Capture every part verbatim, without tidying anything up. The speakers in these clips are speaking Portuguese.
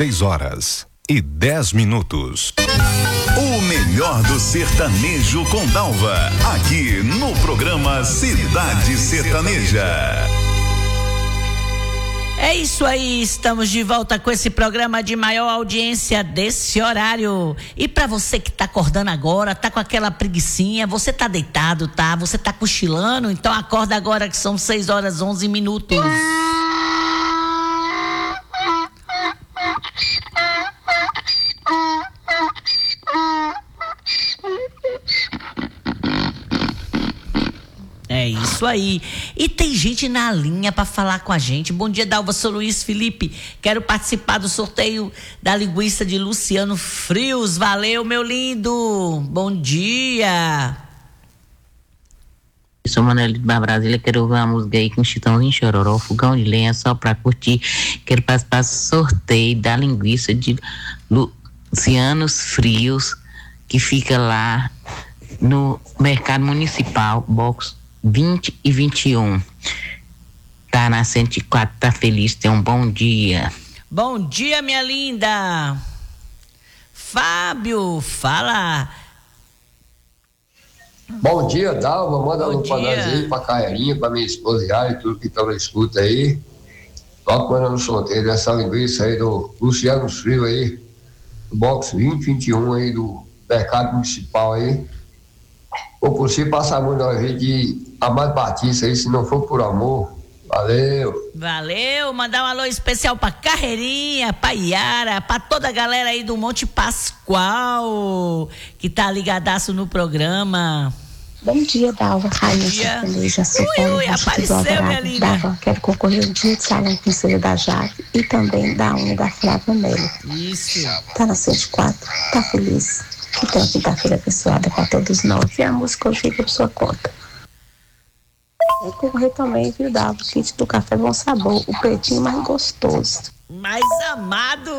seis horas e dez minutos. O melhor do sertanejo com Dalva, aqui no programa Cidade Sertaneja. É isso aí, estamos de volta com esse programa de maior audiência desse horário. E para você que tá acordando agora, tá com aquela preguicinha, você tá deitado, tá? Você tá cochilando, então acorda agora que são seis horas onze minutos. É isso aí. E tem gente na linha para falar com a gente. Bom dia, Dalva, sou Luiz Felipe. Quero participar do sorteio da linguiça de Luciano Frios. Valeu, meu lindo. Bom dia. Sou Manuel de Brasília, quero ouvir uma música aí com Chitãozinho Chororó, fogão de lenha só pra curtir. Quero participar do sorteio da linguiça de Lucianos Frios, que fica lá no Mercado Municipal, box vinte e vinte e um. Tá na cento e quatro, tá feliz, tem um bom dia. Bom dia, minha linda. Fábio, fala. Bom dia, Dalva, manda alô pra nós aí, pra Cairinha, pra minha esposa e tudo que estão na escuta aí. Toca no sorteio dessa linguiça aí do Luciano Frio aí, do box vinte e vinte e um aí do Mercado Municipal aí. Ou por si passar a mão na gente de Amado Batista aí, se não for por amor. Valeu. Valeu, mandar um alô especial pra Carreirinha, pra Iara, pra toda a galera aí do Monte Pascoal, que tá ligadaço no programa. Bom dia, Dalva. Rainha Sertaneja, sou Ui, ui, apareceu, minha linda. Dalva, quero concorrer o dia de salão com Conselho da Jaque e também da unha da Flávia Melo. Isso. Tá na cento e quatro, tá feliz. Que tem uma quinta-feira abençoada pra todos nós. E a música hoje fica por sua conta. Eu concorrer também, viu, Dalva? O kit do Café Bom Sabor, o pretinho mais gostoso. Mais amado.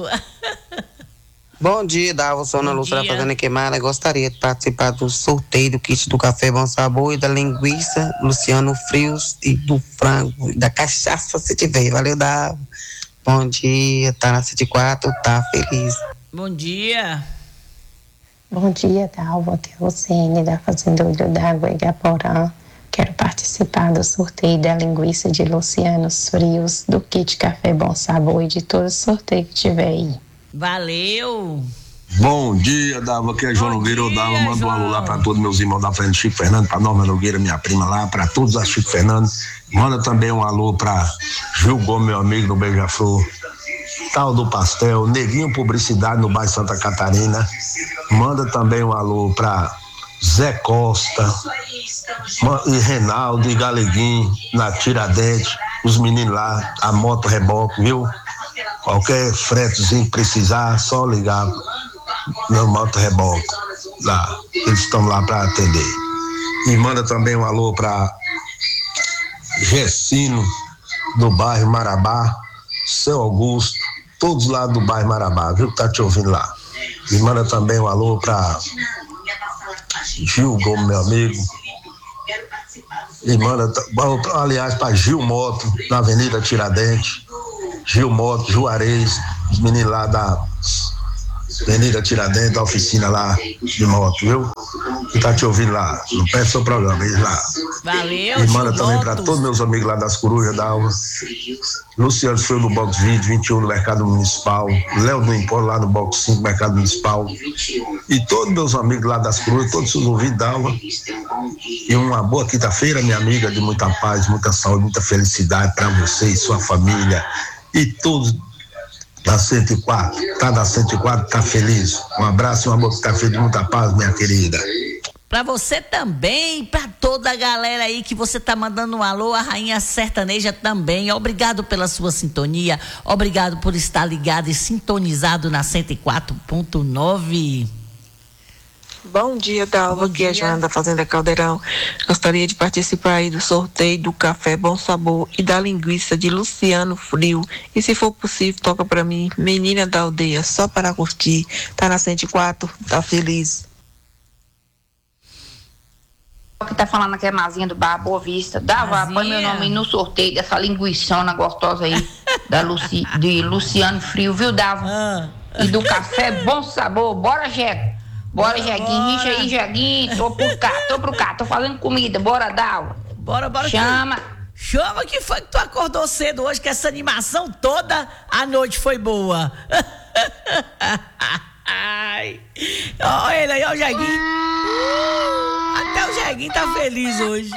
Bom dia, Dalva, sou Ana Lúcia da Fazenda Queimada. Gostaria de participar do sorteio do kit do Café Bom Sabor e da linguiça Luciano Frios e do frango e da cachaça, se tiver. Valeu, Dalva. Bom dia, tá na cento e quatro, tá feliz. Bom dia. Bom dia, Dalva. Aqui é você, da Fazenda Olho d'Água e Gaporã. Quero participar do sorteio da linguiça de Luciano Frios, do kit Café Bom Sabor e de todo o sorteio que tiver aí. Valeu. Bom dia, Dalva, aqui é João Nogueira, eu Dalva, mando um alô lá pra todos meus irmãos da frente, Chico Fernando, pra Norma Nogueira, minha prima lá, pra todos a Chico Fernando. Manda também um alô pra Gil Gomes, meu amigo do Beija-Flor, Tal do Pastel, Neguinho Publicidade no bairro Santa Catarina. Manda também um alô pra Zé Costa e Reinaldo e Galeguinho na Tiradentes, os meninos lá, a moto reboque, viu? Qualquer fretezinho que precisar, só ligar no moto reboque lá, eles estão lá para atender. E manda também um alô para Gessino do bairro Marabá, Seu Augusto, todos lá do bairro Marabá, viu que tá te ouvindo lá. E manda também um alô para Gil Gomes, meu amigo. E manda, aliás, para Gil Moto, na Avenida Tiradentes. Gil Moto, Juarez, os meninos lá da Avenida Tiradentes, da oficina lá de moto, viu? Que tá te ouvindo lá, não perde seu programa, eles lá. Valeu, e manda também para todos meus amigos lá das Corujas da Alva. Luciano foi no box vinte, vinte e um no Mercado Municipal, Léo do Impor lá no box cinco, Mercado Municipal. E todos meus amigos lá das Corujas, todos os ouvidos da Alva. E uma boa quinta-feira, minha amiga, de muita paz, muita saúde, muita felicidade para você e sua família. E todos da cento e quatro, tá da cento e quatro, tá feliz. Um abraço e uma boa quinta-feira de muita paz, minha querida. Pra você também, pra toda a galera aí que você tá mandando um alô, a Rainha Sertaneja também. Obrigado pela sua sintonia, obrigado por estar ligado e sintonizado na cento e quatro ponto nove. Bom dia, Dalva, aqui é a Joana da Fazenda Caldeirão. Gostaria de participar aí do sorteio do Café Bom Sabor e da linguiça de Luciano Frio. E se for possível, toca pra mim, Menina da Aldeia, só para curtir. Tá na cento e quatro, tá feliz. que tá falando aqui é Mazinha do Bar Boa Vista. Dava, põe meu nome no sorteio dessa linguiçona gostosa aí, da Luci, de Luciano Frio, viu, Dava? Ah. E do Café Bom Sabor. Bora, Jeco. Bora, Jeguinho. Rixa aí, Jeguinho. Tô por cá, tô por cá. Tô fazendo comida. Bora, Dava. Bora, bora. Chama. Que... Chama que foi que tu acordou cedo hoje, que essa animação toda a noite foi boa. Ai. Olha ele aí, ó, o Jeguinho. Até o Jeguinho tá feliz hoje.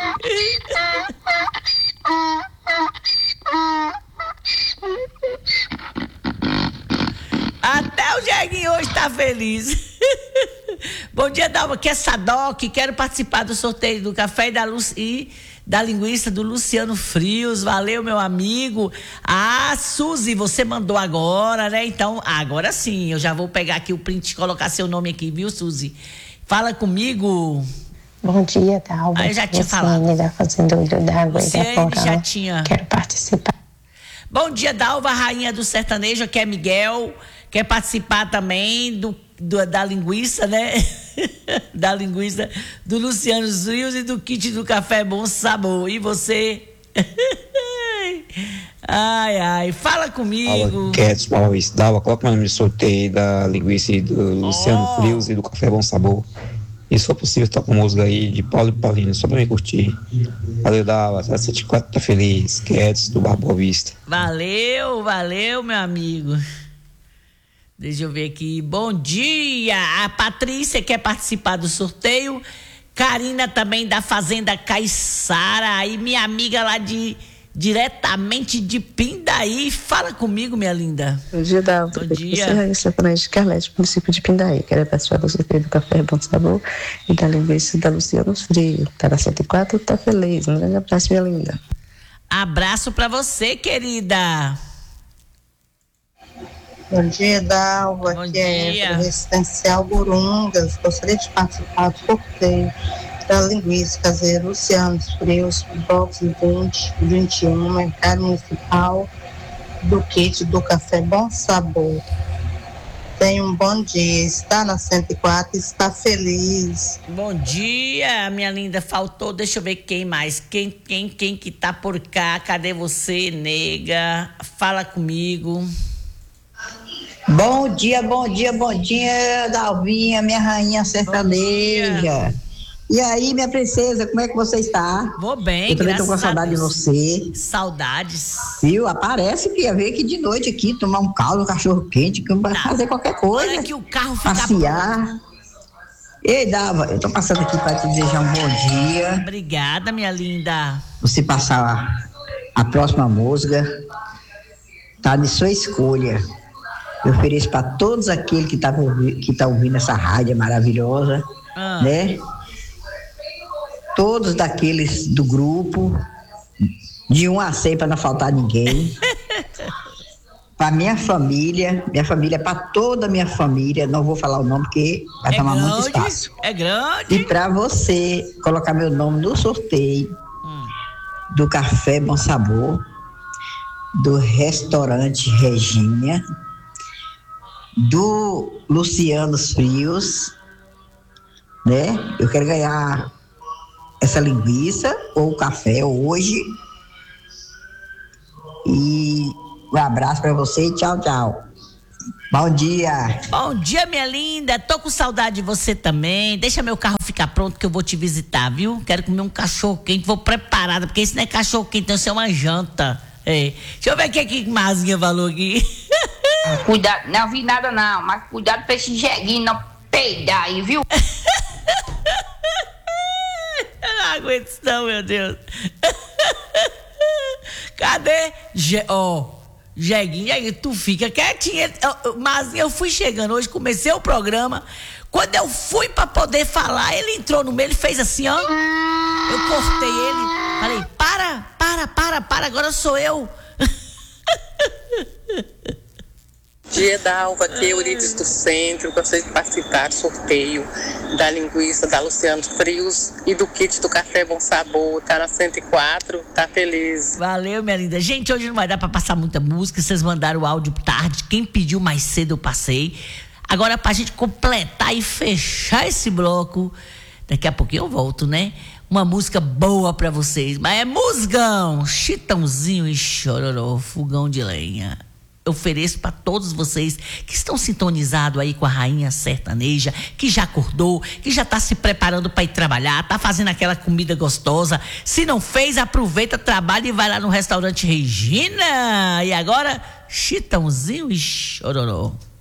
Até o Jeguinho hoje tá feliz. Bom dia, Dalva, aqui é Sadoc, quero participar do sorteio do café e da, Lu... e da linguiça do Luciano Frios. Valeu, meu amigo. Ah, Suzy, você mandou agora, né? Então, agora sim, eu já vou pegar aqui o print e colocar seu nome aqui, viu, Suzy? Fala comigo. Bom dia, Dalva. Ah, eu já tinha Luciane, falado. da Fazenda Olho d'Água e Luciane Gaporã. já tinha. Quero participar. Bom dia, Dalva, rainha do sertanejo, aqui é Miguel. Quer participar também do, do, da linguiça, né? Da linguiça do Luciano Frios e do kit do Café Bom Sabor. E você? Ai, ai, fala comigo. Fala, Quedes, Maurício. Dalva, coloca meu nome de sorteio da linguiça do Luciano Oh. Frios e do Café Bom Sabor. E se for possível, toca uma música aí de Paulo e Paulino, só pra me curtir. Valeu, Dalva. setenta e quatro tá feliz. Quedes, do Bar Boa Vista. Valeu, valeu, meu amigo. Deixa eu ver aqui. Bom dia! A Patrícia quer participar do sorteio. Karina também da Fazenda Caiçara. Aí minha amiga lá de diretamente de Pindaí. Fala comigo, minha linda. Bom dia, Dalva. Bom dia. Você é Sertanejo de Carlete, município de Pindaí. Quero participar do sorteio do Café Bom Sabor e da linguiça da Luciano Frio. Tá na cento e quatro, tá feliz. Um grande abraço, minha linda. Abraço pra você, querida. Bom dia, Dalva, Bom que dia. é do Residencial Burungas. Gostaria de participar do sorteio da linguiça caseira Luciano Frios, box vinte, vinte e um, Mercado Municipal, do kit do Café Bom Sabor. Tenha um bom dia, está na cento e quatro, está feliz. Bom dia, minha linda. Faltou, deixa eu ver quem mais. Quem, quem, quem que tá por cá? Cadê você, nega? Fala comigo. Bom dia, bom dia, bom dia, Dalvinha, minha rainha sertaneja. E aí, minha princesa, como é que você está? Vou bem, Eu também tô graças com saudade a de Deus. você. Saudades. Viu? Aparece, filha, veio aqui de noite aqui, tomar um caldo, um cachorro quente, que vai fazer qualquer coisa. Olha que o carro fica passear. Ei, Dalva, eu tô passando aqui para te desejar um bom dia. Obrigada, minha linda. Você passar a próxima música, tá de sua escolha. Eu ofereço para todos aqueles que estão que tá ouvindo essa rádio maravilhosa, Ah. né? Todos daqueles do grupo, de um a cem para não faltar ninguém. Para minha família, minha família, para toda a minha família, não vou falar o nome porque vai É tomar muito grande, espaço. é grande. E para você colocar meu nome no sorteio Hum. do Café Bom Sabor, do restaurante Regina, do Luciano Frios, né? Eu quero ganhar essa linguiça ou café hoje. E um abraço para você e tchau, tchau. Bom dia. Bom dia, minha linda. Tô com saudade de você também. Deixa meu carro ficar pronto que eu vou te visitar, viu? Quero comer um cachorro quente, vou preparada, porque isso não é cachorro quente, não, isso é uma janta. É. Deixa eu ver o que que Mazinha falou aqui. Cuidado, não vi nada não, mas cuidado pra esse jeguinho não peidar aí, viu? Eu não aguento isso não, meu Deus. Cadê? Je, ó, Jeguinho, Jeguinho, tu fica quietinho. Mas eu fui chegando hoje, comecei o programa. Quando eu fui pra poder falar, ele entrou no meio, ele fez assim, ó. Eu cortei ele, falei, para, para, para, para, agora sou eu. Dia Dalva, aqui é Eurides do Centro. Gostaria de participar do sorteio da linguiça da Luciano Frios e do kit do Café Bom Sabor. Tá na cento e quatro, tá feliz. Valeu, minha linda. Gente, hoje não vai dar pra passar muita música. Vocês mandaram o áudio tarde. Quem pediu mais cedo eu passei. Agora, pra gente completar e fechar esse bloco, daqui a pouquinho eu volto, né? uma música boa pra vocês, mas é musgão, Chitãozinho e Chororô, fogão de lenha. Eu ofereço para todos vocês que estão sintonizados aí com a Rainha Sertaneja, que já acordou, que já está se preparando para ir trabalhar, tá fazendo aquela comida gostosa. Se não fez, aproveita, trabalha e vai lá no restaurante Regina. E agora, Chitãozinho e Chororô.